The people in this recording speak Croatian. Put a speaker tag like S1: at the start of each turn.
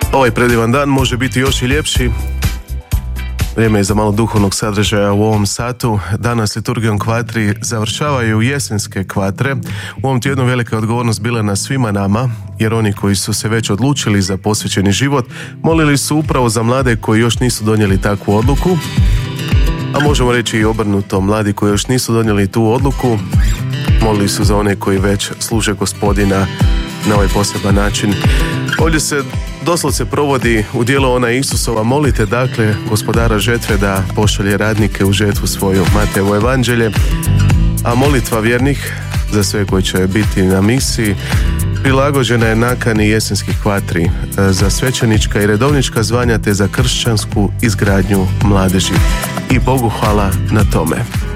S1: Ovaj predivan dan može biti još i ljepši. Vrijeme je za malo duhovnog sadržaja u ovom satu. Danas liturgijom kvatri završavaju jesenske kvatre. U ovom tjednu velika odgovornost bila na svima nama, jer oni koji su se već odlučili za posvećeni život molili su upravo za mlade koji još nisu donijeli takvu odluku, a možemo reći i obrnuto, mladi koji još nisu donijeli tu odluku molili su za one koji već služe Gospodina na ovaj poseban način. Ovdje se doslovce provodi u dijelu ona Isusova: molite dakle Gospodara žetve da pošalje radnike u žetvu svoju. Matejevo evanđelje. A molitva vjernih za sve koji će biti na misiji prilagođena je nakani jesenskih kvatri, za svećenička i redovnička zvanja te za kršćansku izgradnju mladeži. I Bogu hvala na tome.